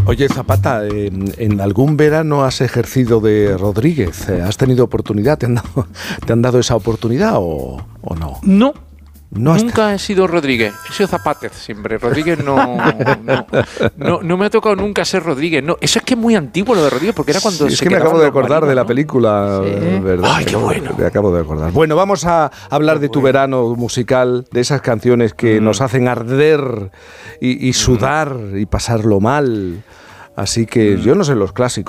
Oye, Zapata, ¿en algún verano has ejercido de Rodríguez? ¿Has tenido oportunidad? ¿Te han dado esa oportunidad o no? No. No nunca he sido Rodríguez, he sido Zapátez siempre. Rodríguez no me ha tocado nunca ser Rodríguez. No, eso es que es muy antiguo lo de Rodríguez, porque era cuando sí, es que me acabo de acordar de la película, sí. ¿Verdad? Ay, qué bueno. Me acabo de acordar. Bueno, vamos a hablar de tu verano musical, de esas canciones que nos hacen arder y sudar y pasarlo mal. Así que yo no sé los clásicos.